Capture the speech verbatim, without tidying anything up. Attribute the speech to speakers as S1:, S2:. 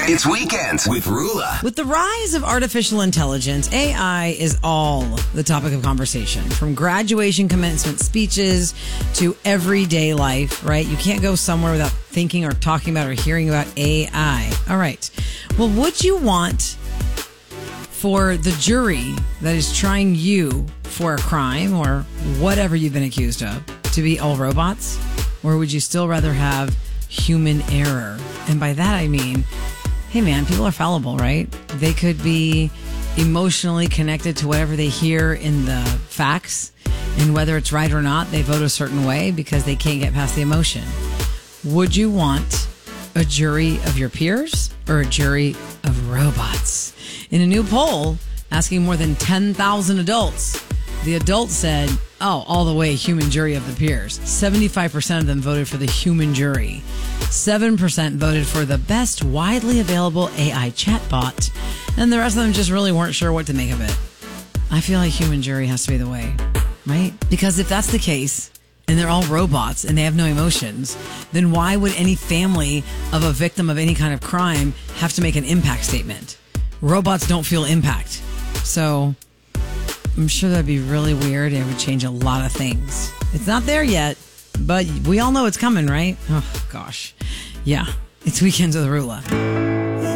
S1: It's Weekends with Rula.
S2: With the rise of artificial intelligence, A I is all the topic of conversation. From graduation commencement speeches to everyday life, right? You can't go somewhere without thinking or talking about or hearing about A I. All right. Well, would you want for the jury that is trying you for a crime or whatever you've been accused of to be all robots? Or would you still rather have human error? And by that I mean, hey man, people are fallible, right? They could be emotionally connected to whatever they hear in the facts, and whether it's right or not, they vote a certain way because they can't get past the emotion. Would you want a jury of your peers or a jury of robots? In a new poll asking more than ten thousand adults, the adults said, oh, all the way human jury of the peers. seventy-five percent of them voted for the human jury. seven percent voted for the best widely available A I chatbot. And the rest of them just really weren't sure what to make of it. I feel like human jury has to be the way, right? Because if that's the case, and they're all robots and they have no emotions, then why would any family of a victim of any kind of crime have to make an impact statement? Robots don't feel impact. So I'm sure that'd be really weird and it would change a lot of things. It's not there yet, but we all know it's coming, right? Oh, gosh. Yeah. It's Weekends with Rula.